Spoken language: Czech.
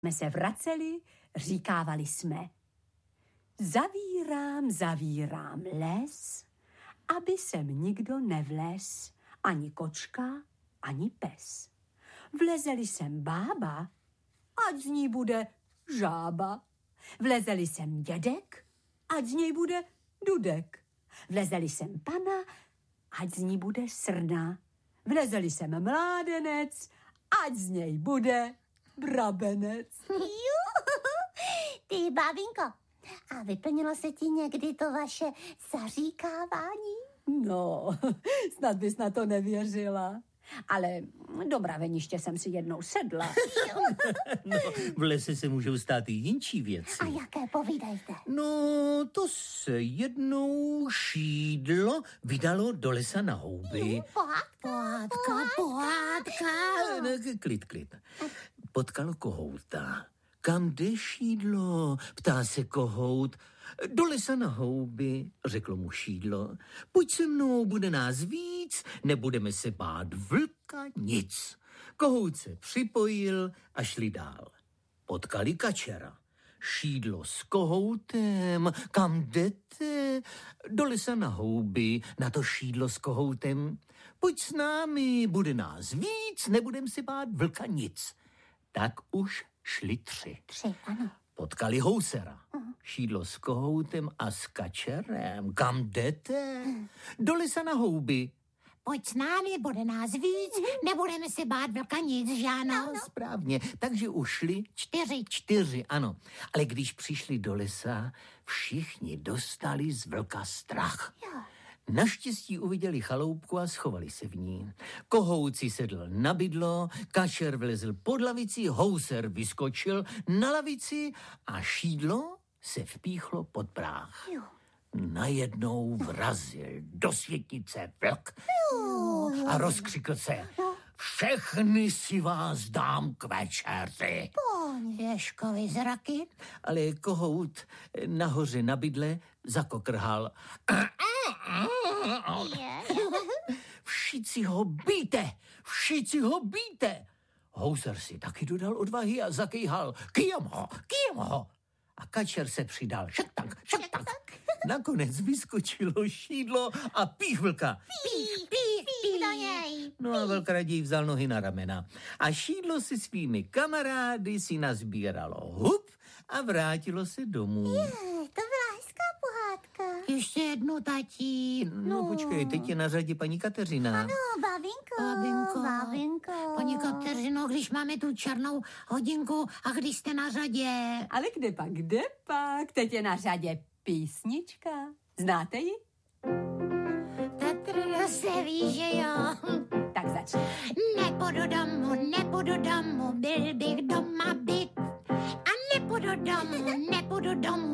jsme se vraceli, říkávali jsme: zavírám les, aby sem nikdo nevlez, ani kočka, ani pes. Vlezeli sem bába, ať z ní bude žába. Vlezeli sem dědek, ať z něj bude dudek. Vlezeli sem pana, ať z ní bude srna. Vlezeli sem mládenec, ať z něj bude brabenec. Ty, bábinko, a vyplnilo se ti někdy to vaše zaříkávání? No, snad bys na to nevěřila. Ale do mraveniště jsem si jednou sedla. No, v lese se můžou stát i jinčí věci. A jaké, povídejte. No, to se jednou šídlo vydalo do lesa na houby. Pohádka. Klid. Potkalo kohouta. Kam jde šídlo? Ptá se kohout. Do lesa na houby, řeklo mu šídlo. Pojď se mnou, bude nás víc, nebudeme se bát vlka nic. Kohout se připojil a šli dál. Potkali kačera. Šídlo s kohoutem. Kam jdete? Do lesa na houby, na to šídlo s kohoutem. Pojď s námi, bude nás víc, nebudeme se bát vlka nic. Tak už šli tři. Ano. Potkali housera. Šídlo s kohoutem a s kačerem. Kam jdete? Do lesa na houby. Pojď s námi, bude nás víc, nebudeme se bát vlka nic, žáno. Správně, takže ušli 4, ano. Ale když přišli do lesa, všichni dostali z vlka strach. Jo. Naštěstí uviděli chaloupku a schovali se v ní. Kohout si sedl na bydlo, kačer vlezl pod lavici, houser vyskočil na lavici a šídlo se vpíchlo pod práh. Jo. Najednou vrazil do světnice vlk a rozkřikl se: všechny si vás dám k večeři. Ježkovi zraky. Ale kohout nahoře na bydle zakokrhal: Všichni ho bíte. Houser si taky dodal odvahy a zakejhal: Kijem ho. A kačer se přidal: šaktak. Nakonec vyskočilo šídlo a pích vlka. Pích do něj. No a vlk raději vzal nohy na ramena. A šídlo si svými kamarády si nazbíralo hub a vrátilo se domů. To byla hezká pohádka. Ještě jednu, tatí. No počkej, teď je na řadě paní Kateřina. Ano, bábinko. Paní Kateřino, když máme tu černou hodinku a když jste na řadě. Ale kde pak? Teď je na řadě písnička. Znáte ji? Tatr se ví, že jo. Tak začni. Nepůjdu domů, byl bych doma byt. A nepůjdu domů,